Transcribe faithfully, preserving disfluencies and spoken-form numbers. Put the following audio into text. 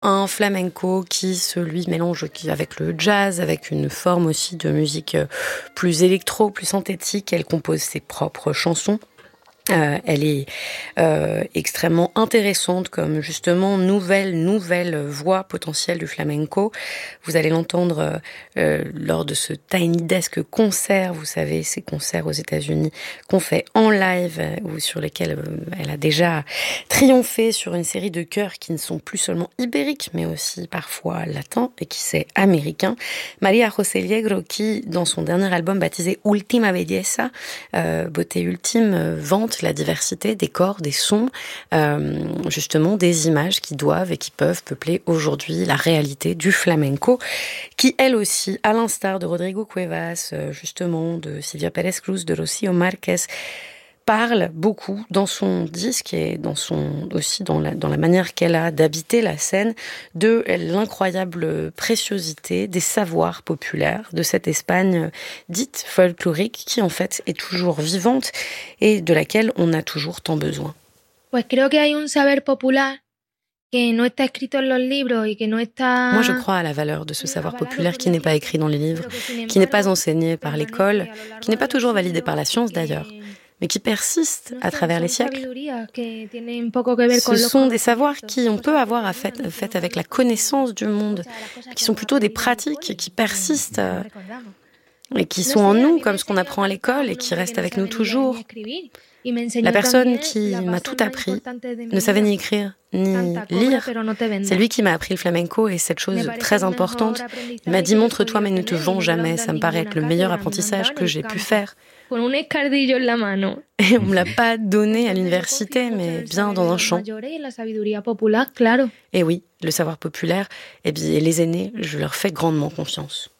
un flamenco qui se lui mélange avec le jazz, avec une forme aussi de musique plus électro, plus synthétique. Elle compose ses propres chansons. Euh, elle est euh, extrêmement intéressante comme justement nouvelle nouvelle voix potentielle du flamenco. Vous allez l'entendre euh, lors de ce Tiny Desk concert, vous savez, ces concerts aux États-Unis qu'on fait en live ou sur lesquels euh, elle a déjà triomphé sur une série de chœurs qui ne sont plus seulement ibériques mais aussi parfois latins et qui c'est américain. Maria José Liegro qui dans son dernier album baptisé Ultima Belleza, euh, beauté ultime, euh, vante la diversité des corps, des sons, euh, justement des images qui doivent et qui peuvent peupler aujourd'hui la réalité du flamenco, qui elle aussi, à l'instar de Rodrigo Cuevas, justement, de Silvia Pérez Cruz, de Rocío Márquez, parle beaucoup dans son disque et dans son, aussi dans la, dans la manière qu'elle a d'habiter la scène de l'incroyable préciosité des savoirs populaires de cette Espagne dite folklorique qui en fait est toujours vivante et de laquelle on a toujours tant besoin. Pues creo que hay un saber popular que no está escrito en los libros y que no está... Moi, je crois à la valeur de ce savoir populaire qui n'est pas écrit dans les livres, qui n'est pas enseigné par l'école, qui n'est pas toujours validé par la science d'ailleurs, mais qui persistent à travers les siècles. Ce sont des savoirs qui on peut avoir à fait, fait avec la connaissance du monde, qui sont plutôt des pratiques qui persistent et qui sont en nous, comme ce qu'on apprend à l'école et qui restent avec nous toujours. La personne qui m'a tout appris ne savait ni écrire ni lire. C'est lui qui m'a appris le flamenco et cette chose très importante. Il m'a dit « Montre-toi mais ne te vends jamais ». Ça me paraît être le meilleur apprentissage que j'ai pu faire. Et on ne me l'a pas donné à l'université, mais bien dans un champ. Et oui, le savoir populaire, et bien les aînés, je leur fais grandement confiance.